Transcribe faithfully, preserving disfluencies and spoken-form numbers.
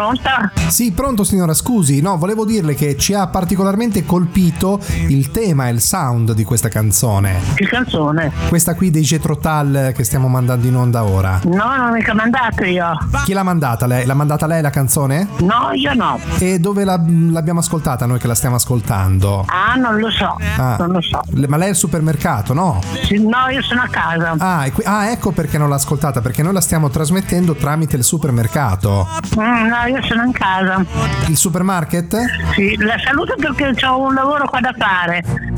Pronta? Sì, pronto signora, scusi, no, volevo dirle che ci ha particolarmente colpito il tema e il sound di questa canzone. Che canzone? Questa qui dei Jethro Tull che stiamo mandando in onda ora. No, non mica mandato io. Chi l'ha mandata lei? L'ha mandata lei la canzone? No, io no. E dove la- l'abbiamo ascoltata noi che la stiamo ascoltando? Ah, non lo so, Ah. non lo so. Le- Ma lei è al supermercato, no? Sì, no, io sono a casa. Ah, e qui- ah, ecco perché non l'ha ascoltata, perché noi la stiamo trasmettendo tramite il supermercato. Mm, no, io sono in casa. Il supermarket? Sì, la saluto perché ho un lavoro qua da fare.